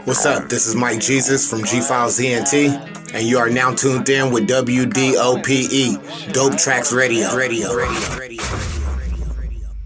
What's up? This is Mike Jesus from G Files ENT, and you are now tuned in with WDOPE, Dope Tracks Radio.